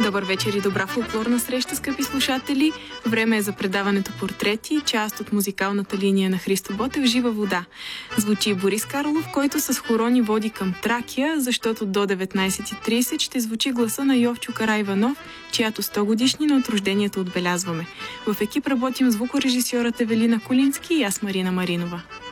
Добър вечер и добра фолклорна среща, скъпи слушатели! Време е за предаването Портрети, част от музикалната линия на Христо Ботев «Жива вода». Звучи Борис Карлов, който с хоро ни води към Тракия, защото до 19:30 ще звучи гласа на Йовчо Караиванов, чиято 100 годишнина от рождението отбелязваме. В екип работим звукорежисьорът Евелина Колински и аз, Марина Маринова.